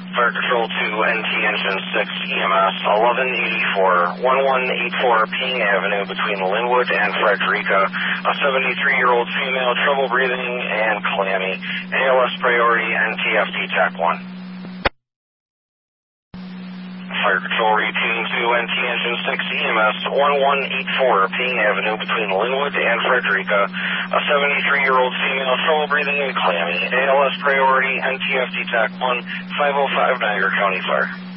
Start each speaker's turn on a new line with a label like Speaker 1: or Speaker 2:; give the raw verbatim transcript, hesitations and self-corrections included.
Speaker 1: Fire Control to N T Engine six E M S, eleven eighty-four, eleven eighty-four Ping Avenue between Linwood and Frederica. A seventy-three-year-old female, trouble breathing and clammy. A L S priority, N T F T Tech one. Fire Control repeating to N T Engine six E M S, eleven eighty-four Ping Avenue between Linwood and Frederica. A seventy-three-year-old female, trouble breathing and clammy. A L S priority, N T F T Tech one, five oh five Niagara County Fire.